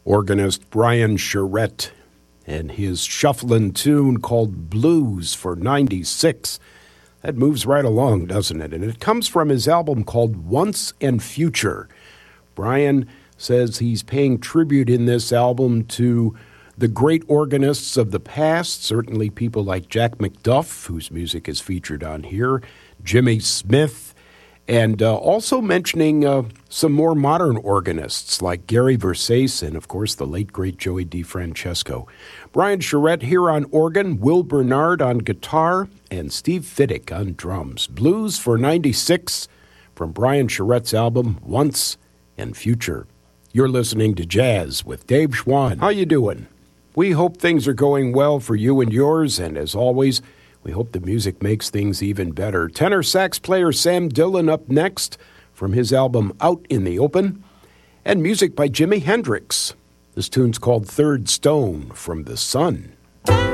Organist Brian Charette and his shufflin' tune called Blues for 96. That moves right along, doesn't it? And it comes from his album called Once and Future. Brian says he's paying tribute in this album to the great organists of the past, certainly people like Jack McDuff, whose music is featured on here, Jimmy Smith, and also mentioning some more modern organists like Gary Versace and, of course, the late, great Joey DeFrancesco. Brian Charette here on organ, Will Bernard on guitar, and Steve Fiddick on drums. Blues for 96 from Brian Charette's album, Once and Future. You're listening to Jazz with Dave Schwann. How you doing? We hope things are going well for you and yours, and as always, we hope the music makes things even better. Tenor sax player Sam Dillon up next from his album Out in the Open, and music by Jimi Hendrix. This tune's called Third Stone from The Sun.